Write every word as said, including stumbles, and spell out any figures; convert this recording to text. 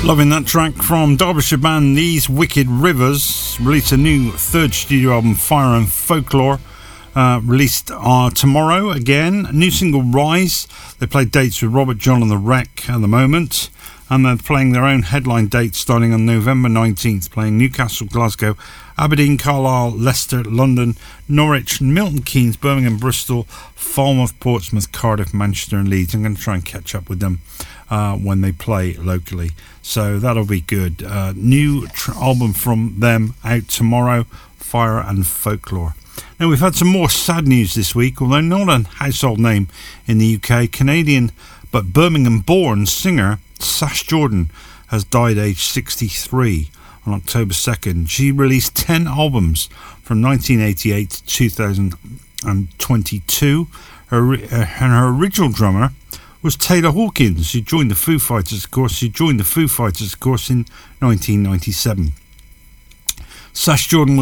Loving that track from Derbyshire band These Wicked Rivers. Released a new third studio album, Fire and Folklore. Uh, released uh, tomorrow again. New single, Rise. They play dates with Robert John and the Wreck at the moment. And they're playing their own headline dates starting on November nineteenth. Playing Newcastle, Glasgow, Aberdeen, Carlisle, Leicester, London, Norwich, Milton Keynes, Birmingham, Bristol, Falmouth, Portsmouth, Cardiff, Manchester and Leeds. I'm going to try and catch up with them uh, when they play locally. So that'll be good. Uh, new tr- album from them out tomorrow, Fire and Folklore. Now, we've had some more sad news this week, although not a household name in the U K. Canadian but Birmingham-born singer Sash Jordan has died aged sixty-three on October second. She released ten albums from nineteen eighty-eight to two thousand twenty-two. Her, uh, and her original drummer was Taylor Hawkins. She joined the Foo Fighters, of course. She joined the Foo Fighters, of course, in nineteen ninety-seven. Sash Jordan was